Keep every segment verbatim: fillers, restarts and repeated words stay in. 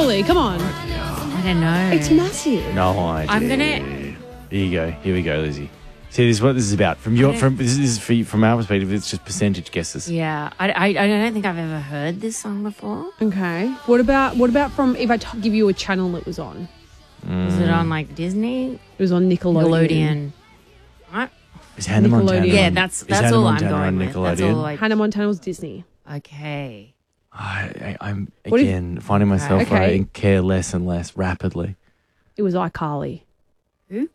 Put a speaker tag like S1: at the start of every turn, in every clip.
S1: Surely, come on.
S2: I don't know.
S1: It's massive.
S3: No idea.
S2: I'm gonna.
S3: Here you go. Here we go, Lizzie. See, this is what this is about. From your, from this is for, from our perspective, it's just percentage guesses.
S2: Yeah, I, I, I don't think I've ever heard this song before.
S1: Okay. What about what about from if I t- give you a channel it was on?
S2: Was it on like Disney?
S1: It was on Nickelodeon.
S2: Nickelodeon. Right?
S3: Is Hannah Montana?
S1: Nickelodeon.
S2: Yeah,
S3: on-
S2: that's
S3: is
S2: that's
S3: Hannah
S2: all
S3: Montana
S2: I'm
S3: on
S2: going with. That's
S3: Nickelodeon?
S2: all I.
S1: Hannah Montana was Disney.
S2: Okay.
S3: I, I, I'm
S1: What if-
S3: again finding myself
S1: Okay.
S3: where I care less and less rapidly.
S1: It was iCarly.
S2: Who?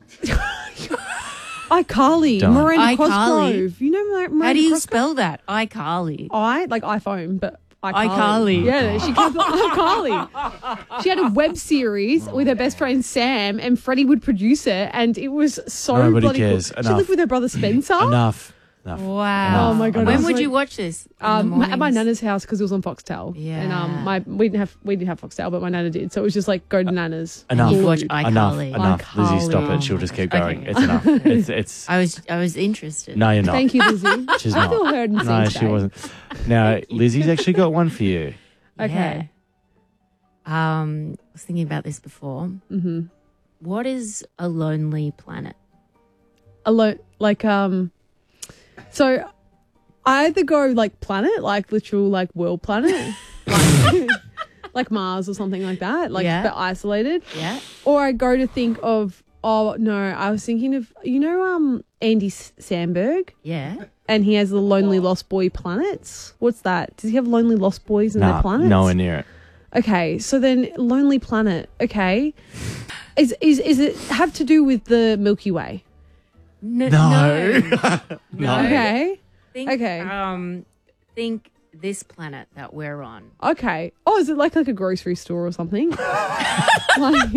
S1: iCarly.
S3: Don't.
S1: Miranda
S2: iCarly?
S1: Cosgrove. You know Miranda
S2: How do you
S1: Cosgrove?
S2: spell that? iCarly.
S1: I like iPhone, but iCarly.
S2: iCarly.
S1: Yeah, she kept iCarly. She had a web series with her best friend Sam, and Freddie would produce it, and it was so
S3: Nobody
S1: bloody
S3: cares.
S1: cool. She
S3: Enough.
S1: lived with her brother Spencer.
S3: Enough. Enough.
S2: Wow.
S1: Oh, my God,
S2: When
S1: it's
S2: would
S1: like-
S2: you watch this? In the
S1: Um, my- at my
S2: mornings?
S1: nana's house because it was on Foxtel.
S2: Yeah.
S1: and um, my we didn't have we didn't have Foxtel, but my nana did. So it was just like go to nana's.
S3: Enough.
S2: You'd watch
S1: Glued.
S3: Enough.
S2: iCarly.
S3: Enough. Lizzie, stop
S1: iCarly.
S3: it. She'll just keep
S2: Okay.
S3: going. It's enough. It's. it's
S2: I was I was interested.
S3: no, you're not.
S1: Thank you, Lizzie.
S3: She's
S1: I
S3: not.
S1: feel heard and seen
S3: No,
S1: today.
S3: she wasn't. Now, Lizzie's actually got one for you.
S1: Okay.
S2: Yeah. Um, I was thinking about this before.
S1: Mm-hmm.
S2: What is a lonely planet?
S1: Alone, like um, so I either go like planet, like literal like world planet, like, like Mars or something like that, like
S2: Yeah.
S1: but isolated,
S2: Yeah.
S1: or I go to think of oh no, I was thinking of you know um Andy S- Samberg.
S2: Yeah.
S1: And he has the Lonely Lost Boy planets. What's that? Does he have Lonely Lost Boys in
S3: Nah,
S1: their planets?
S3: nowhere near it.
S1: Okay, so then Lonely Planet. Okay, is is is it have to do with the Milky Way?
S2: No.
S3: No.
S2: No.
S3: No.
S1: Okay,
S2: Think,
S1: Okay.
S2: Um, think this planet that we're on.
S1: okay. Oh, is it like like a grocery store or something? Like-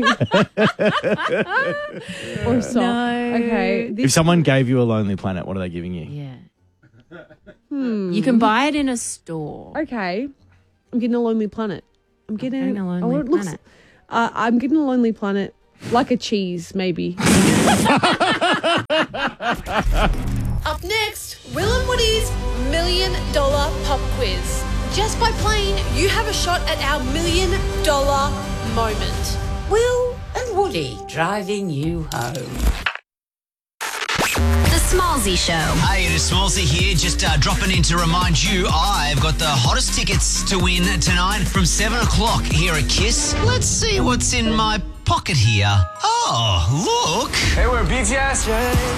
S1: or so.
S2: No.
S1: Okay.
S3: If
S1: This,
S3: someone gave you a lonely planet, what are they giving you?
S2: Yeah.
S1: hmm.
S2: You can buy it in a store.
S1: Okay. I'm getting a Lonely Planet. I'm getting,
S2: getting a Lonely
S1: oh, it looks-
S2: Planet.
S1: Uh, I'm getting a Lonely Planet, like a cheese, maybe.
S4: Up next, Will and Woody's Million Dollar Pop Quiz. Just by playing, you have a shot at our million dollar moment.
S5: Will and Woody driving you home.
S6: The Smallsy Show.
S7: Hey, it is Smallsy here, just uh, dropping in to remind you I've got the hottest tickets to win tonight from seven o'clock here at KISS. Let's see what's in my pocket here. Oh, look.
S8: Hey, we're B T S.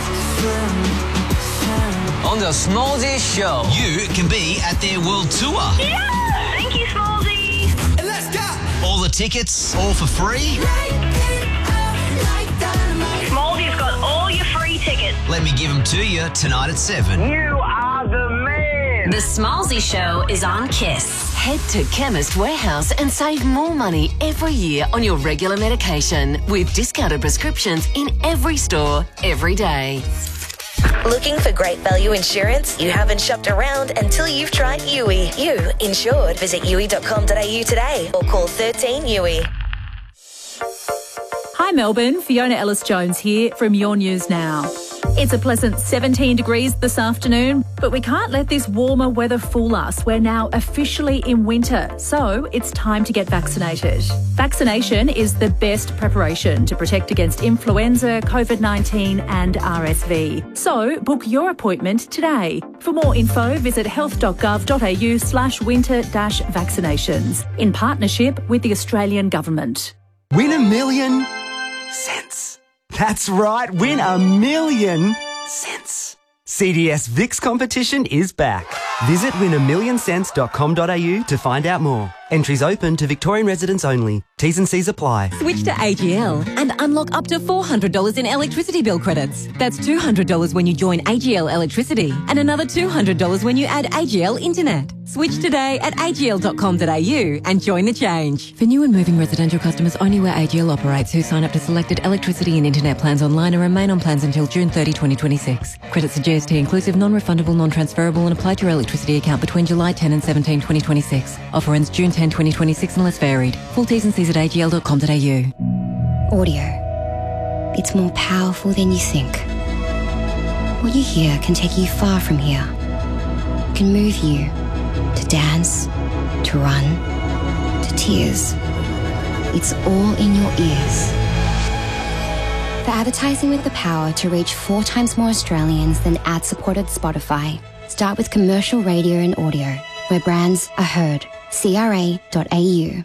S8: On the Smallsy Show.
S7: You can be at their world tour.
S6: Thank you, Smallsy.
S7: Let's go. All the tickets, all for free.
S6: Smallsy's got all your free tickets.
S7: Let me give them to you tonight at seven.
S8: You are the man.
S6: The Smallsy Show is on KISS.
S5: Head to Chemist Warehouse and save more money every year on your regular medication with discounted prescriptions in every store, every day.
S9: Looking for great value insurance? You haven't shopped around until you've tried U I. You insured. Visit U I dot com dot a u today or call thirteen U I.
S10: Hi Melbourne, Fiona Ellis-Jones here from Your News Now. It's a pleasant seventeen degrees this afternoon, but we can't let this warmer weather fool us. We're now officially in winter, so it's time to get vaccinated. Vaccination is the best preparation to protect against influenza, COVID nineteen and R S V. So book your appointment today. For more info, visit health dot gov dot a u slash winter dash vaccinations in partnership with the Australian Government.
S11: Win a million cents. That's right, win a million cents. C D S VIX competition is back. Visit win a million cents dot com dot a u to find out more. Entries open to Victorian residents only. T's and C's apply.
S12: Switch to A G L and unlock up to four hundred dollars in electricity bill credits. That's two hundred dollars when you join A G L Electricity and another two hundred dollars when you add A G L Internet. Switch today at a g l dot com dot a u and join the change.
S13: For new and moving residential customers only where A G L operates who sign up to selected electricity and internet plans online and remain on plans until June thirtieth, twenty twenty-six. Credits are G S T inclusive, non-refundable, non-transferable and apply to your electricity account between July tenth and seventeenth, twenty twenty-six. Offer ends June tenth, twenty twenty-six unless varied. Full T's and C's at a g l dot com dot a u.
S14: Audio. It's more powerful than you think. What you hear can take you far from here. Can move you to dance, to run, to tears, It's all in your ears. For advertising with the power to reach four times more Australians than ad-supported Spotify, start with commercial radio and audio, where brands are heard. C R A dot A U.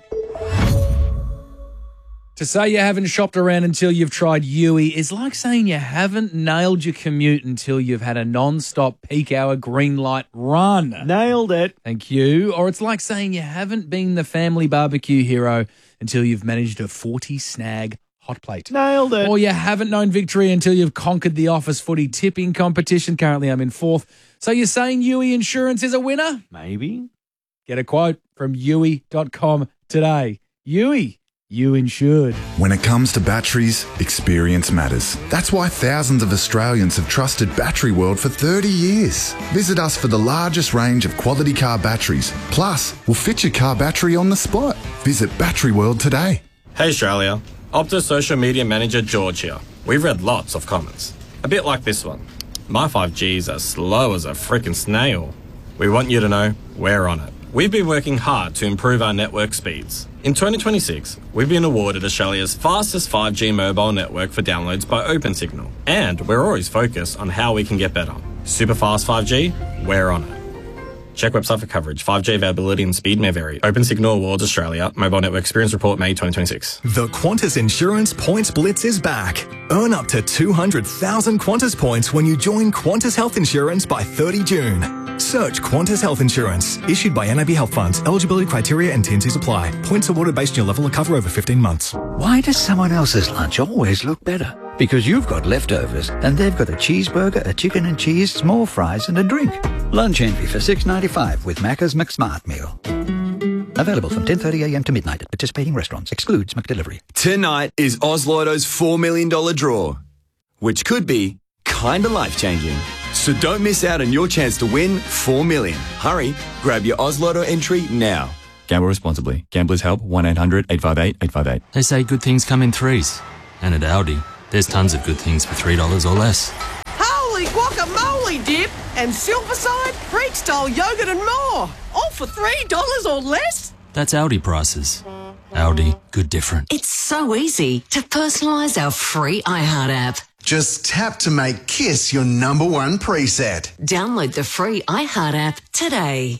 S15: To say you haven't shopped around until you've tried Yui is like saying you haven't nailed your commute until you've had a non-stop peak hour green light run.
S3: Nailed it.
S15: Thank you. Or it's like saying you haven't been the family barbecue hero until you've managed a forty snag hot plate.
S3: Nailed it.
S15: Or you haven't known victory until you've conquered the office footy tipping competition. Currently I'm in fourth. So you're saying Yui Insurance is a winner?
S3: Maybe.
S15: Get a quote from Yui dot com today. Yui, you insured.
S16: When it comes to batteries, experience matters. That's why thousands of Australians have trusted Battery World for thirty years. Visit us for the largest range of quality car batteries. Plus, we'll fit your car battery on the spot. Visit Battery World today.
S17: Hey Australia, Optus social media manager George here. We've read lots of comments. A bit like this one. My five G's are slow as a freaking snail. We want you to know we're on it. We've been working hard to improve our network speeds. In twenty twenty-six, we've been awarded Australia's fastest five G mobile network for downloads by OpenSignal. And we're always focused on how we can get better. Super fast five G, we're on it. Check website for coverage. five G availability and speed may vary. OpenSignal Awards Australia. Mobile Network Experience Report May twenty twenty-six.
S18: The Qantas Insurance Points Blitz is back. Earn up to two hundred thousand Qantas points when you join Qantas Health Insurance by thirty June. Search Qantas Health Insurance. Issued by N A B Health Funds. Eligibility criteria and T and Cs apply. Points awarded based on your level of cover over fifteen months.
S19: Why does someone else's lunch always look better? Because you've got leftovers and they've got a cheeseburger, a chicken and cheese, small fries and a drink. Lunch envy for six dollars ninety-five with Macca's McSmart Meal. Available from ten thirty a m to midnight at participating restaurants. Excludes McDelivery.
S20: Tonight is Oz Lotto's four million dollars draw, which could be kinda life-changing. So don't miss out on your chance to win four million dollars. Hurry, grab your Oz Lotto entry now.
S21: Gamble responsibly. Gamblers Help, one eight hundred eight five eight eight five eight.
S22: They say good things come in threes. And at Aldi, there's tons of good things for three dollars or less.
S23: Holy guacamole dip and Silverside, Freak-style yogurt and more. All for three dollars or less?
S22: That's Aldi prices. Aldi, good different.
S5: It's so easy to personalise our free iHeart app.
S24: Just tap to make Kiss your number one preset.
S5: Download the free iHeart app today.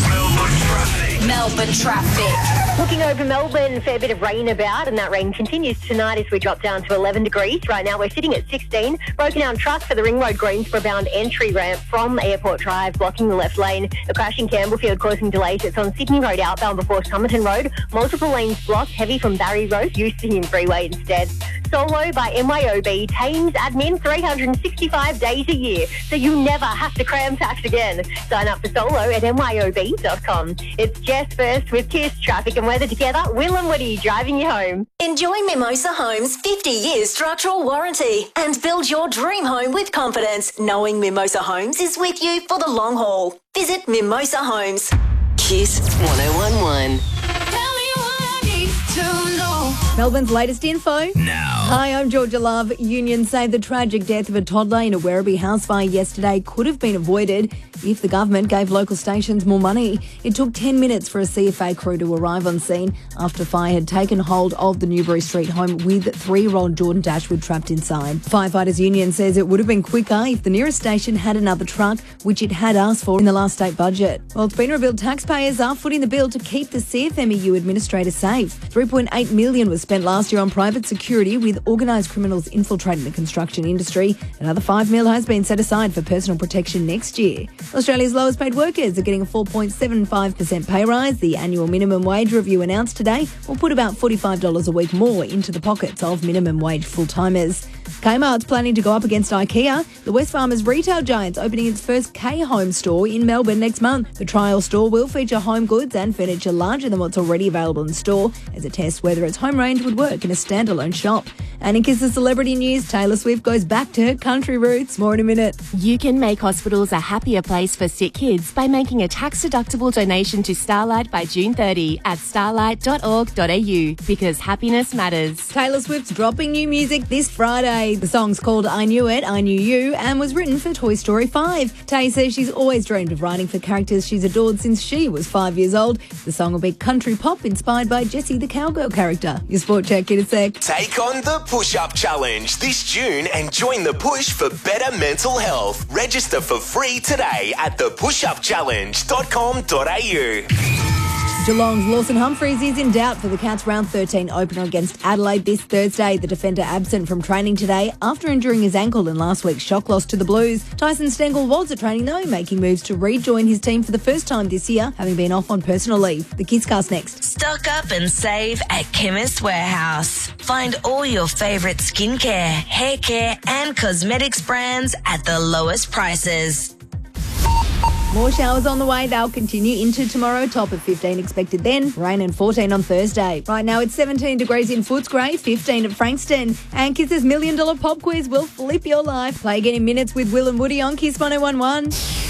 S6: Melbourne traffic.
S25: Looking over Melbourne, a fair bit of rain about, and that rain continues tonight as we drop down to eleven degrees. Right now we're sitting at sixteen. Broken down truck for the Ring Road Greensboro bound entry ramp from Airport Drive, blocking the left lane. A crash in Campbellfield causing delays. It's on Sydney Road outbound before Somerton Road. Multiple lanes blocked, heavy from Barry Road, use the Hume Freeway instead. Solo by M Y O B, Thames admin three hundred sixty-five days a year, so you never have to cram tax again. Sign up for Solo at M Y O B dot com. It's Jess first with Kiss Traffic and Weather together. Will and Woody driving you home.
S6: Enjoy Mimosa Homes' fifty years structural warranty and build your dream home with confidence, knowing Mimosa Homes is with you for the long haul. Visit Mimosa Homes.
S5: Kiss one oh one one.
S26: Melbourne's latest info.
S7: Now.
S26: Hi, I'm Georgia Love. Unions say the tragic death of a toddler in a Werribee house fire yesterday could have been avoided if the government gave local stations more money. It took ten minutes for a C F A crew to arrive on scene after fire had taken hold of the Newbury Street home with three-year-old Jordan Dashwood trapped inside. Firefighters Union says it would have been quicker if the nearest station had another truck, which it had asked for in the last state budget. Well, it's been revealed taxpayers are footing the bill to keep the C F M E U administrator safe. three point eight million dollars was spent last year on private security with organised criminals infiltrating the construction industry. Another five mil has been set aside for personal protection next year. Australia's lowest paid workers are getting a four point seven five percent pay rise. The annual minimum wage review announced today will put about forty-five dollars a week more into the pockets of minimum wage full-timers. Kmart's planning to go up against IKEA. The Wesfarmers retail giant's opening its first K-Home store in Melbourne next month. The trial store will feature home goods and furniture larger than what's already available in store as it tests whether its home range would work in a standalone shop. And in Kiss the Celebrity News, Taylor Swift goes back to her country roots. More in a minute.
S27: You can make hospitals a happier place for sick kids by making a tax-deductible donation to Starlight by June thirtieth at starlight dot org dot a u because happiness matters.
S26: Taylor Swift's dropping new music this Friday. Tay. The song's called I Knew It, I Knew You and was written for Toy Story five. Tay says she's always dreamed of writing for characters she's adored since she was five years old. The song will be country pop inspired by Jessie the Cowgirl character. Your sport check in a sec.
S1: Take on the Push-Up Challenge this June and join the push for better mental health. Register for free today at the push up challenge dot com dot a u.
S26: Geelong's Lawson Humphreys is in doubt for the Cats' round thirteen opener against Adelaide this Thursday. The defender absent from training today after injuring his ankle in last week's shock loss to the Blues. Tyson Stengel was at training though, making moves to rejoin his team for the first time this year, having been off on personal leave. The Kidscast next.
S2: Stock up and save at Chemist Warehouse. Find all your favourite skincare, hair care and cosmetics brands at the lowest prices.
S26: More showers on the way. They'll continue into tomorrow. Top of fifteen expected then. Rain and fourteen on Thursday. Right now it's seventeen degrees in Footscray, fifteen at Frankston. And Kiss's Million Dollar Pop Quiz will flip your life. Play again in minutes with Will and Woody on Kiss one oh one one.